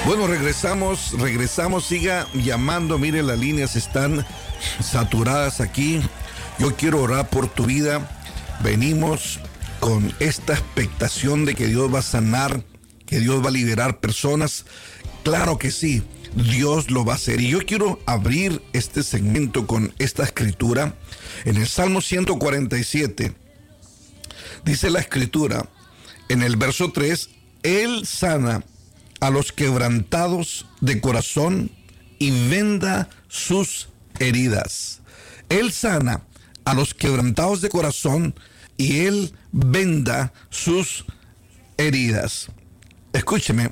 Bueno, regresamos, siga llamando. Mire, las líneas están saturadas aquí. Yo quiero orar por tu vida. Venimos con esta expectación de que Dios va a sanar, que Dios va a liberar personas. Claro que sí, Dios lo va a hacer. Y yo quiero abrir este segmento con esta escritura. En el Salmo 147, dice la escritura, en el verso 3, Él sana a los quebrantados de corazón y venda sus heridas. Él sana a los quebrantados de corazón y Él venda sus heridas. Escúcheme,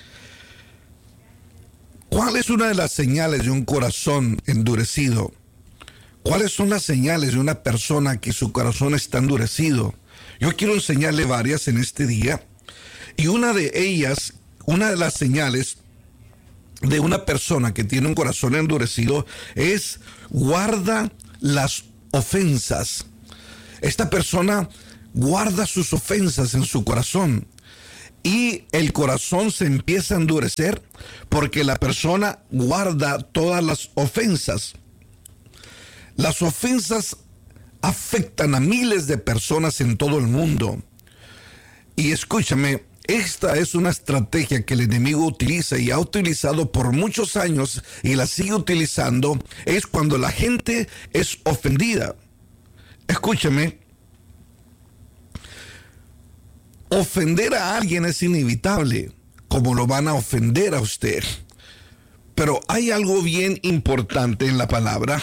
¿cuál es una de las señales de un corazón endurecido? ¿Cuáles son las señales de una persona que su corazón está endurecido? Yo quiero enseñarle varias en este día, y una de ellas, una de las señales de una persona que tiene un corazón endurecido es guarda las ofensas. Esta persona guarda sus ofensas en su corazón y el corazón se empieza a endurecer porque la persona guarda todas las ofensas. Las ofensas afectan a miles de personas en todo el mundo. Y escúchame, esta es una estrategia que el enemigo utiliza y ha utilizado por muchos años y la sigue utilizando. Es cuando la gente es ofendida. Escúchame, ofender a alguien es inevitable, como lo van a ofender a usted. Pero hay algo bien importante en la palabra,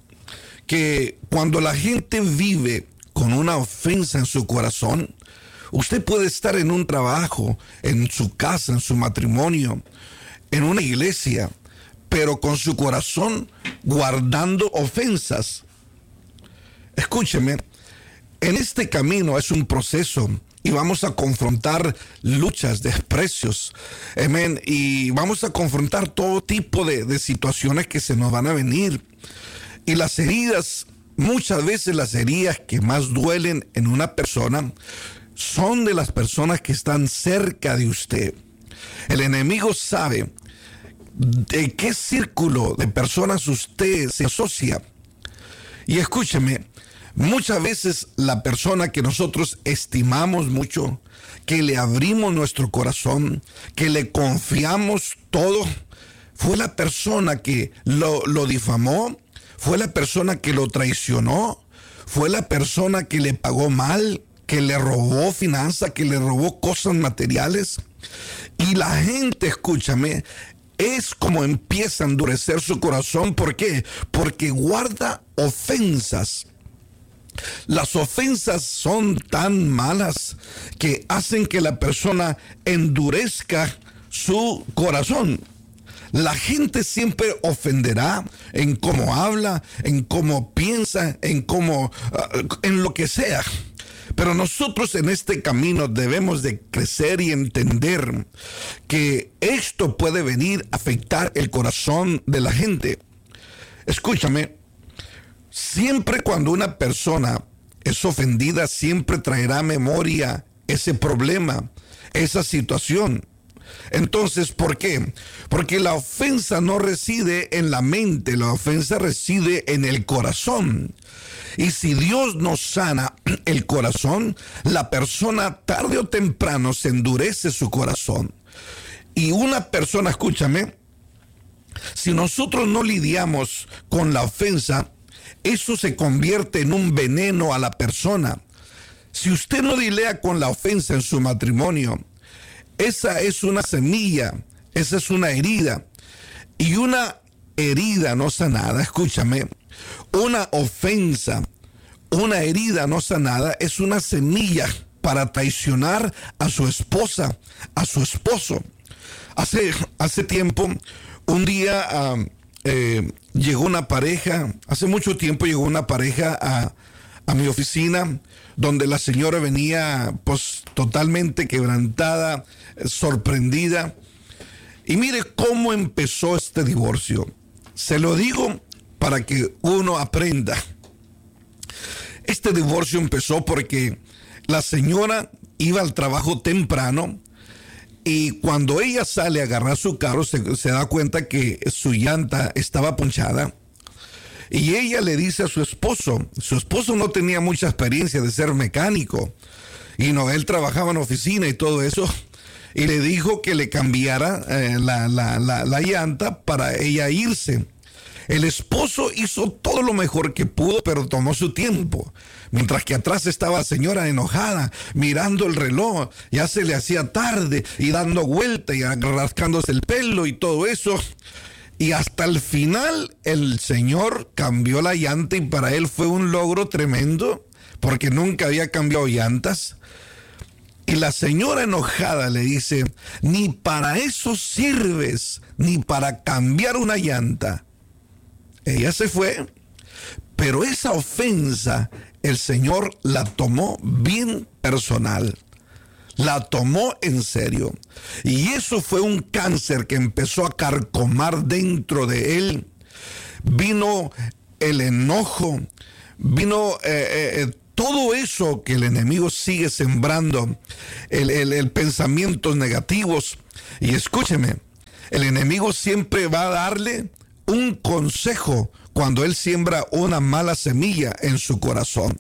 que cuando la gente vive con una ofensa en su corazón, usted puede estar en un trabajo, en su casa, en su matrimonio, en una iglesia, pero con su corazón guardando ofensas. Escúcheme, en este camino es un proceso y vamos a confrontar luchas, desprecios, amén, y vamos a confrontar todo tipo de situaciones que se nos van a venir. Y las heridas, muchas veces las heridas que más duelen en una persona son de las personas que están cerca de usted. El enemigo sabe de qué círculo de personas usted se asocia. Y escúcheme, muchas veces la persona que nosotros estimamos mucho, que le abrimos nuestro corazón, que le confiamos todo, fue la persona que lo difamó, fue la persona que lo traicionó, fue la persona que le pagó mal, que le robó finanzas, que le robó cosas materiales. Y la gente, escúchame, es como empieza a endurecer su corazón. ¿Por qué? Porque guarda ofensas. Las ofensas son tan malas que hacen que la persona endurezca su corazón. La gente siempre ofenderá en cómo habla, en cómo piensa, en lo que sea. Pero nosotros en este camino debemos de crecer y entender que esto puede venir a afectar el corazón de la gente. Escúchame, siempre cuando una persona es ofendida, siempre traerá a memoria ese problema, esa situación. Entonces, ¿por qué? Porque la ofensa no reside en la mente, la ofensa reside en el corazón. Y si Dios nos sana el corazón, la persona tarde o temprano se endurece su corazón. Y una persona, escúchame, si nosotros no lidiamos con la ofensa, eso se convierte en un veneno a la persona. Si usted no lidia con la ofensa en su matrimonio, esa es una semilla, esa es una herida. Y una herida no sanada, escúchame, una ofensa, una herida no sanada es una semilla para traicionar a su esposa, a su esposo. Hace tiempo, un día llegó una pareja, hace mucho tiempo llegó una pareja a mi oficina, donde la señora venía pues totalmente quebrantada, sorprendida. Y mire cómo empezó este divorcio. Se lo digo para que uno aprenda. Este divorcio empezó porque la señora iba al trabajo temprano Y cuando ella sale a agarrar su carro, se da cuenta que su llanta estaba ponchada. Y ella le dice a su esposo no tenía mucha experiencia de ser mecánico. Y no, él trabajaba en oficina y todo eso. Y le dijo que le cambiara la llanta para ella irse. El esposo hizo todo lo mejor que pudo, pero tomó su tiempo. Mientras que atrás estaba la señora enojada, mirando el reloj. Ya se le hacía tarde y dando vuelta y rascándose el pelo y todo eso. Y hasta el final el señor cambió la llanta y para él fue un logro tremendo porque nunca había cambiado llantas. Y la señora enojada le dice, ni para eso sirves, ni para cambiar una llanta. Ella se fue, pero esa ofensa el Señor la tomó bien personal, la tomó en serio. Y eso fue un cáncer que empezó a carcomar dentro de él. Vino el enojo, vino todo eso que el enemigo sigue sembrando, el pensamientos negativos. Y escúcheme, el enemigo siempre va a darle un consejo cuando él siembra una mala semilla en su corazón.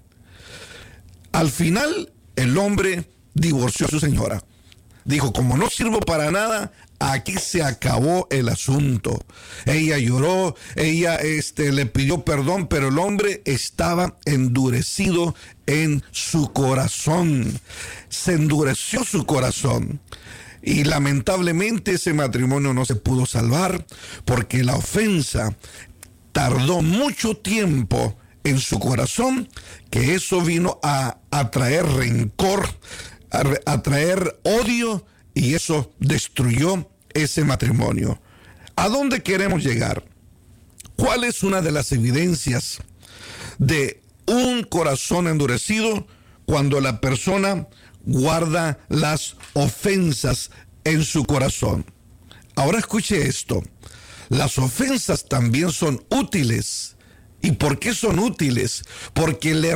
Al final, el hombre divorció a su señora. Dijo, como no sirvo para nada, aquí se acabó el asunto. Ella lloró, ella le pidió perdón, pero el hombre estaba endurecido en su corazón. Se endureció su corazón. Y lamentablemente ese matrimonio no se pudo salvar porque la ofensa tardó mucho tiempo en su corazón, que eso vino a traer rencor, a traer odio, y eso destruyó ese matrimonio. ¿A dónde queremos llegar? ¿Cuál es una de las evidencias de un corazón endurecido? Cuando la persona guarda las ofensas en su corazón. Ahora escuche esto. Las ofensas también son útiles. ¿Y por qué son útiles? Porque le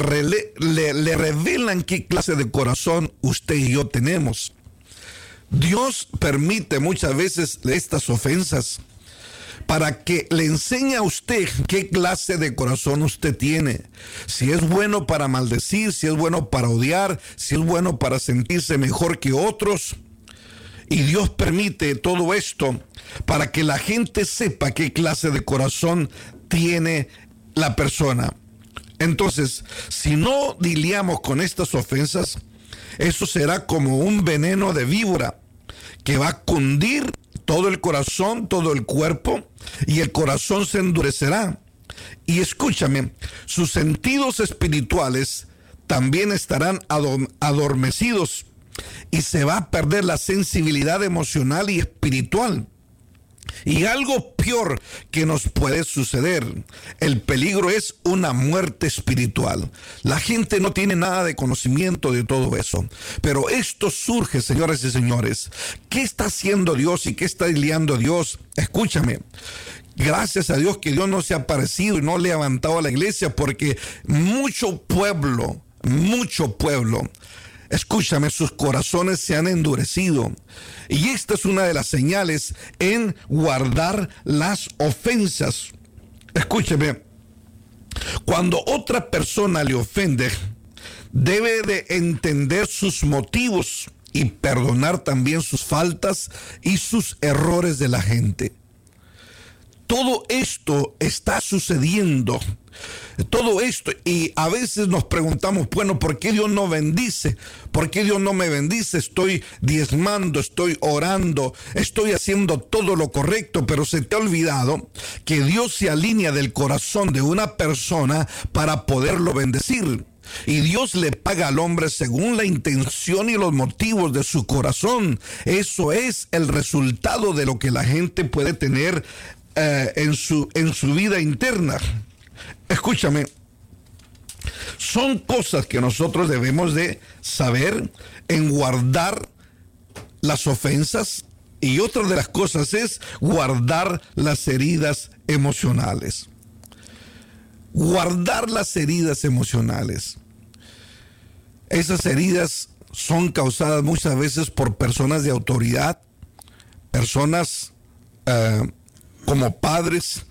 revelan qué clase de corazón usted y yo tenemos. Dios permite muchas veces estas ofensas para que le enseñe a usted qué clase de corazón usted tiene. Si es bueno para maldecir, si es bueno para odiar, si es bueno para sentirse mejor que otros. Y Dios permite todo esto para que la gente sepa qué clase de corazón tiene la persona. Entonces, si no lidiamos con estas ofensas, eso será como un veneno de víbora que va a cundir todo el corazón, todo el cuerpo, y el corazón se endurecerá. Y escúchame, sus sentidos espirituales también estarán adormecidos y se va a perder la sensibilidad emocional y espiritual. Y algo peor que nos puede suceder, el peligro es una muerte espiritual. La gente no tiene nada de conocimiento de todo eso, pero esto surge, señores y señores. ¿Qué está haciendo Dios y qué está lidiando Dios? Escúchame, gracias a Dios que Dios no se ha aparecido y no le ha levantado a la iglesia, porque mucho pueblo, escúchame, sus corazones se han endurecido. Y esta es una de las señales en guardar las ofensas. Escúcheme, cuando otra persona le ofende, debe de entender sus motivos y perdonar también sus faltas y sus errores de la gente. Todo esto está sucediendo. Todo esto, y a veces nos preguntamos, bueno, ¿por qué Dios no bendice? ¿Por qué Dios no me bendice? Estoy diezmando, estoy orando, estoy haciendo todo lo correcto, pero se te ha olvidado que Dios se alinea del corazón de una persona para poderlo bendecir. Y Dios le paga al hombre según la intención y los motivos de su corazón. Eso es el resultado de lo que la gente puede tener en su vida interna. Escúchame, son cosas que nosotros debemos de saber en guardar las ofensas, y otra de las cosas es guardar las heridas emocionales. Guardar las heridas emocionales. Esas heridas son causadas muchas veces por personas de autoridad, personas como padres,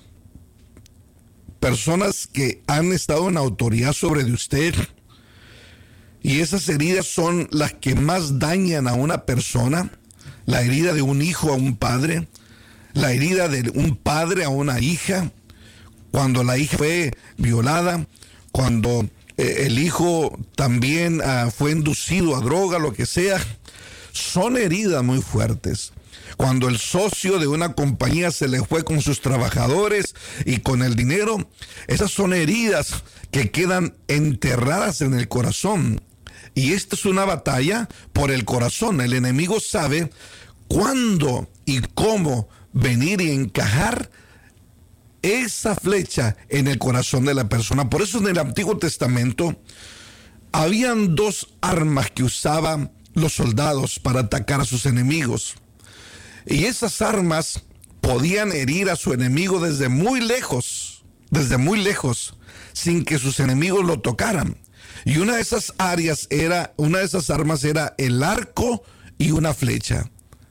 personas que han estado en autoridad sobre de usted. Y esas heridas son las que más dañan a una persona. La herida de un hijo a un padre, la herida de un padre a una hija, cuando la hija fue violada, cuando el hijo también fue inducido a droga, lo que sea. Son heridas muy fuertes. Cuando el socio de una compañía se le fue con sus trabajadores y con el dinero, esas son heridas que quedan enterradas en el corazón. Y esta es una batalla por el corazón. El enemigo sabe cuándo y cómo venir y encajar esa flecha en el corazón de la persona. Por eso en el Antiguo Testamento habían dos armas que usaban los soldados para atacar a sus enemigos. Y esas armas podían herir a su enemigo desde muy lejos, sin que sus enemigos lo tocaran. Y una de esas armas era el arco y una flecha.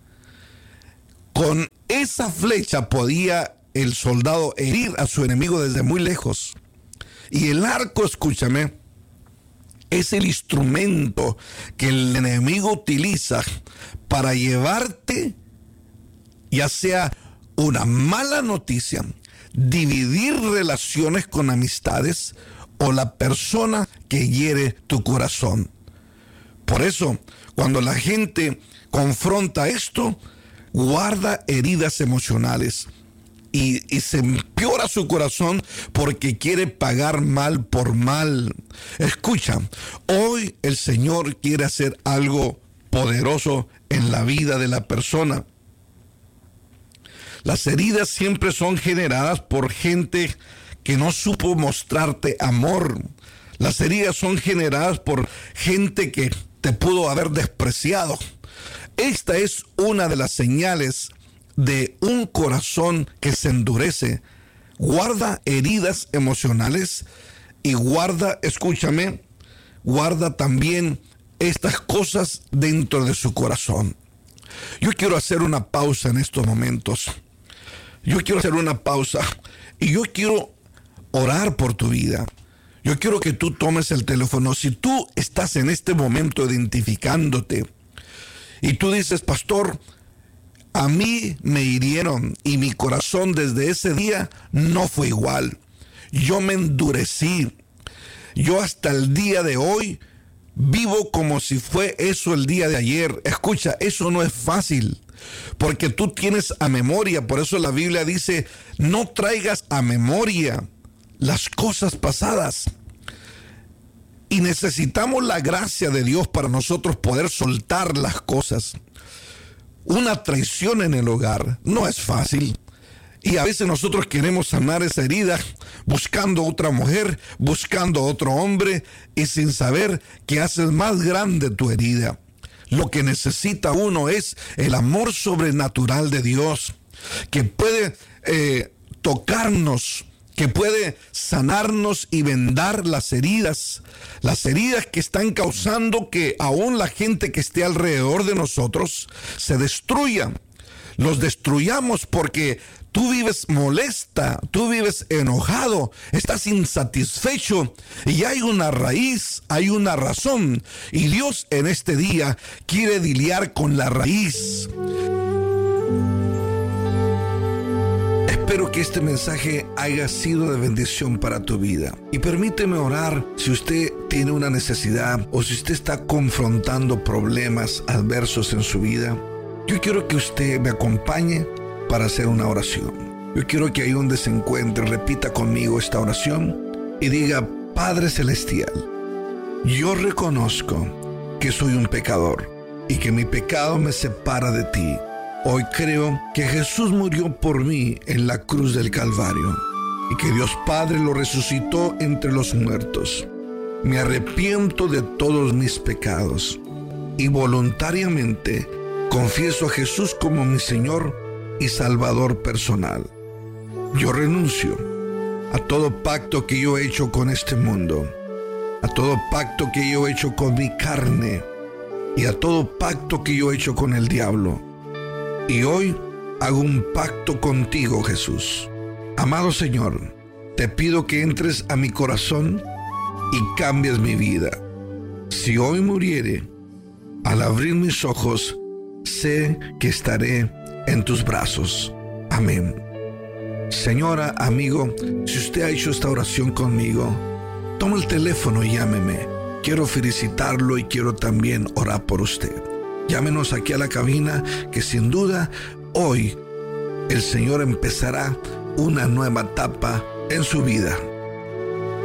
Con esa flecha podía el soldado herir a su enemigo desde muy lejos. Y el arco, escúchame, es el instrumento que el enemigo utiliza para llevarte, ya sea una mala noticia, dividir relaciones con amistades o la persona que hiere tu corazón. Por eso, cuando la gente confronta esto, guarda heridas emocionales y se empeora su corazón porque quiere pagar mal por mal. Escucha, hoy el Señor quiere hacer algo poderoso en la vida de la persona. Las heridas siempre son generadas por gente que no supo mostrarte amor. Las heridas son generadas por gente que te pudo haber despreciado. Esta es una de las señales de un corazón que se endurece. Guarda heridas emocionales y guarda, escúchame, guarda también estas cosas dentro de su corazón. Yo quiero hacer una pausa en estos momentos. Yo quiero hacer una pausa y yo quiero orar por tu vida. Yo quiero que tú tomes el teléfono. Si tú estás en este momento identificándote y tú dices, pastor, a mí me hirieron y mi corazón desde ese día no fue igual. Yo me endurecí. Yo hasta el día de hoy vivo como si fue eso el día de ayer. Escucha, eso no es fácil. Porque tú tienes a memoria, por eso la Biblia dice, no traigas a memoria las cosas pasadas. Y necesitamos la gracia de Dios para nosotros poder soltar las cosas. Una traición en el hogar no es fácil. Y a veces nosotros queremos sanar esa herida buscando otra mujer, buscando otro hombre y sin saber que haces más grande tu herida. Lo que necesita uno es el amor sobrenatural de Dios, que puede tocarnos, que puede sanarnos y vendar las heridas que están causando que aún la gente que esté alrededor de nosotros se destruya. Los destruyamos porque tú vives molesta, tú vives enojado, estás insatisfecho y hay una raíz, hay una razón. Y Dios en este día quiere lidiar con la raíz. Espero que este mensaje haya sido de bendición para tu vida. Y permíteme orar si usted tiene una necesidad o si usted está confrontando problemas adversos en su vida. Yo quiero que usted me acompañe para hacer una oración. Yo quiero que ahí donde se encuentre repita conmigo esta oración y diga: Padre Celestial, yo reconozco que soy un pecador y que mi pecado me separa de ti. Hoy creo que Jesús murió por mí en la cruz del Calvario y que Dios Padre lo resucitó entre los muertos. Me arrepiento de todos mis pecados y voluntariamente confieso a Jesús como mi Señor y Salvador personal. Yo renuncio a todo pacto que yo he hecho con este mundo, a todo pacto que yo he hecho con mi carne y a todo pacto que yo he hecho con el diablo. Y hoy hago un pacto contigo, Jesús. Amado Señor, te pido que entres a mi corazón y cambies mi vida. Si hoy muriere, al abrir mis ojos, sé que estaré en tus brazos. Amén. Señora, amigo, si usted ha hecho esta oración conmigo, toma el teléfono y llámeme. Quiero felicitarlo y quiero también orar por usted. Llámenos aquí a la cabina, que sin duda hoy el Señor empezará una nueva etapa en su vida.